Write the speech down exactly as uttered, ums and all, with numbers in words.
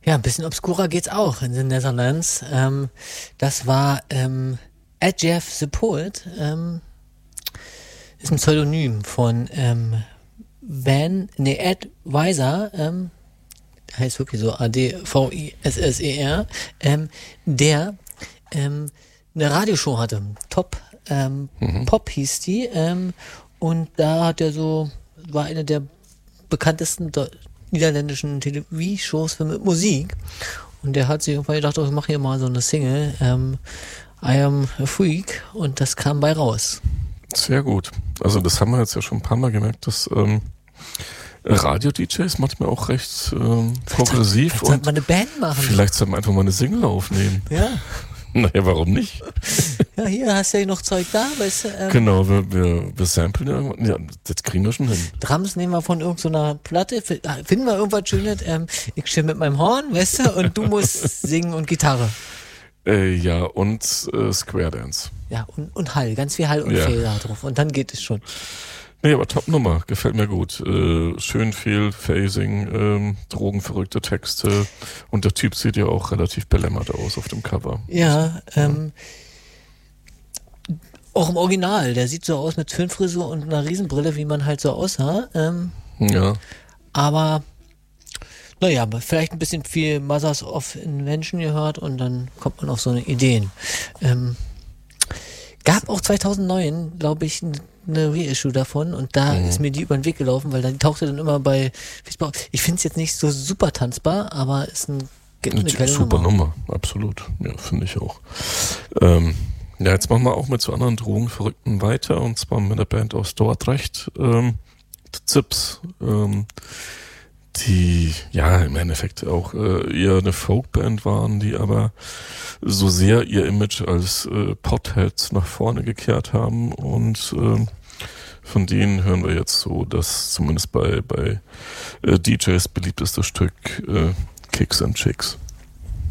Ja, ein bisschen obskurer geht's auch in den Netherlands. Ähm, das war ähm, Adjef the Poet, ähm, ist ein Pseudonym von ähm, Van, nee, Ed Weiser, ähm, heißt wirklich so A D V I S S E R, ähm, der ähm, eine Radioshow hatte. Top ähm, mhm. Pop hieß die. Ähm, und da hat er so, war eine der bekanntesten do- niederländischen Television-Shows für mit Musik. Und der hat sich irgendwann gedacht, oh, ich mache hier mal so eine Single, ähm, I Am a Freak, und das kam bei raus. Sehr gut. Also das haben wir jetzt ja schon ein paar Mal gemerkt, dass ähm, Radio-D Js manchmal auch recht ähm, progressiv. Vielleicht sollte man eine Band machen. Vielleicht sollten wir einfach mal eine Single aufnehmen. Ja. Naja, warum nicht? Ja, hier hast du ja noch Zeug da, weißt du. Ähm, genau, wir, wir, wir samplen irgendwann. Ja, das kriegen wir schon hin. Drums nehmen wir von irgendeiner Platte, finden wir irgendwas Schönes. Ähm, ich stehe mit meinem Horn, weißt du, und du musst singen und Gitarre. Äh, ja, und äh, Square Dance. Ja, und, und Hall, ganz viel Hall und ja. Fehl da drauf. Und dann geht es schon. Nee, aber Top-Nummer, gefällt mir gut. Äh, schön viel Phasing, ähm, drogenverrückte Texte, und der Typ sieht ja auch relativ belämmert aus auf dem Cover. Ja, ähm, auch im Original, der sieht so aus mit Föhnfrisur und einer Riesenbrille, wie man halt so aussah. Ähm, ja. Aber, naja, vielleicht ein bisschen viel Mothers of Invention gehört und dann kommt man auf so eine Ideen. Ähm, gab auch zweitausendneun, glaube ich, eine Reissue davon, und da mhm. ist mir die über den Weg gelaufen, weil dann tauchte dann immer bei Facebook. Ich finde es jetzt nicht so super tanzbar, aber ist ein, eine geile super Nummer. Nummer, absolut. Ja, finde ich auch. Ähm, ja, jetzt machen wir auch mit so anderen Drogenverrückten weiter, und zwar mit der Band aus Dordrecht, ähm, Zips, ähm, die ja im Endeffekt auch äh, eher eine Folkband waren, die aber so sehr ihr Image als äh, Potheads nach vorne gekehrt haben, und äh, von denen hören wir jetzt so das zumindest bei bei äh, D Js beliebteste Stück, äh, Kicks and Chicks.